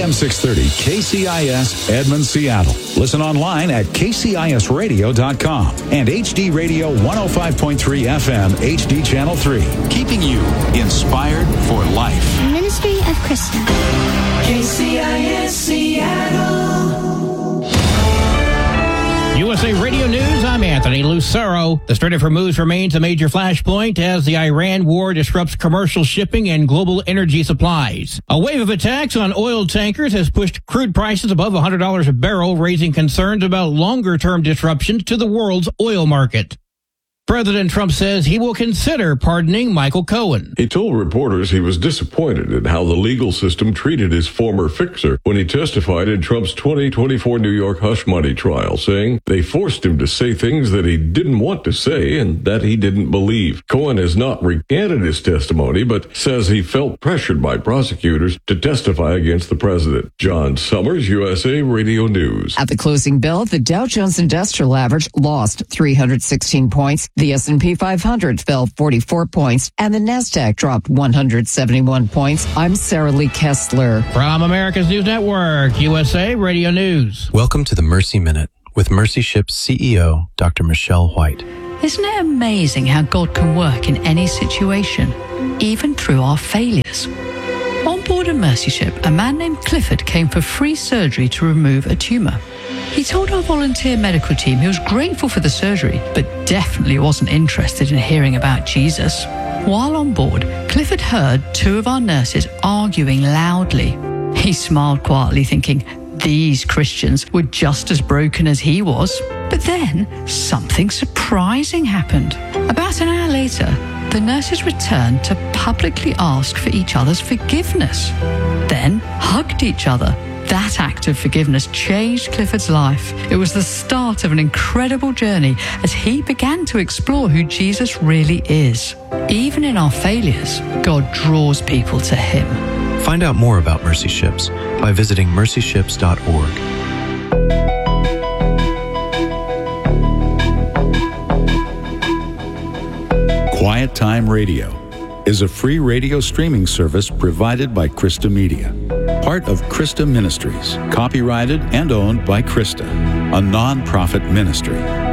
AM 630 KCIS Edmond, Seattle. Listen online at kcisradio.com and HD Radio 105.3 FM HD Channel 3. Keeping you inspired for life. Ministry of Krista. KCIS Seattle. USA Radio News, I'm Anthony Lucero. The Strait of Hormuz remains a major flashpoint as the Iran war disrupts commercial shipping and global energy supplies. A wave of attacks on oil tankers has pushed crude prices above $100 a barrel, raising concerns about longer-term disruptions to the world's oil market. President Trump says he will consider pardoning Michael Cohen. He told reporters he was disappointed at how the legal system treated his former fixer when he testified in Trump's 2024 New York hush money trial, saying they forced him to say things that he didn't want to say and that he didn't believe. Cohen has not recanted his testimony, but says he felt pressured by prosecutors to testify against the president. John Summers, USA Radio News. At the closing bell, the Dow Jones Industrial Average lost 316 points. The S&P 500 fell 44 points, and the NASDAQ dropped 171 points. I'm Sarah Lee Kessler. From America's News Network, USA Radio News. Welcome to the Mercy Minute with Mercy Ship's CEO, Dr. Michelle White. Isn't it amazing how God can work in any situation, even through our failures? On board a Mercy Ship, a man named Clifford came for free surgery to remove a tumor. He told our volunteer medical team he was grateful for the surgery, but definitely wasn't interested in hearing about Jesus. While on board, Clifford heard two of our nurses arguing loudly. He smiled quietly, thinking these Christians were just as broken as he was. But then, something surprising happened. About an hour later, the nurses returned to publicly ask for each other's forgiveness, then hugged each other. That act of forgiveness changed Clifford's life. It was the start of an incredible journey as he began to explore who Jesus really is. Even in our failures, God draws people to Him. Find out more about Mercy Ships by visiting mercyships.org. Quiet Time Radio is a free radio streaming service provided by Krista Media, part of Krista Ministries, copyrighted and owned by Krista, a non-profit ministry.